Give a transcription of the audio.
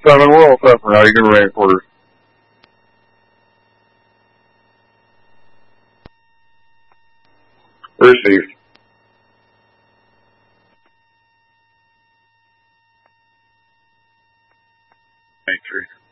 Simon, we're all set for now. You can remain quarters. Received. Thank you.